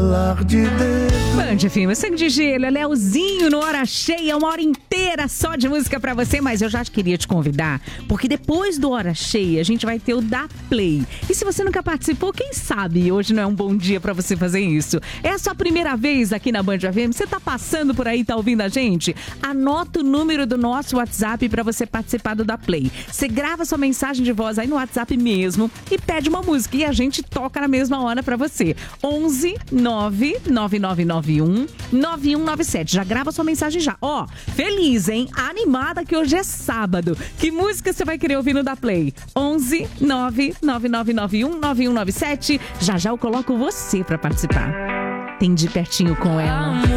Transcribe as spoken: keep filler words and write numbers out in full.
estalar de dedo. Band F M, Sangue de Gelo, é Leozinho no Hora Cheia, uma hora inteira só de música pra você, mas eu já queria te convidar, porque depois do Hora Cheia a gente vai ter o Da Play. E se você nunca participou, quem sabe hoje não é um bom dia pra você fazer isso. É a sua primeira vez aqui na Band F M, você tá passando por aí, tá ouvindo a gente? Anota o número do nosso WhatsApp pra você participar do Da Play. Você grava sua mensagem de voz aí no WhatsApp mesmo e pede uma música e a gente toca na mesma hora pra você. onze nove nove nove nove um nove um nove sete. Já grava sua mensagem já. Ó, feliz, hein? Animada que hoje é sábado. Que música você vai querer ouvir no Da Play? onze nove nove nove nove um nove um nove sete. Já já eu coloco você pra participar. Tem de pertinho com ela.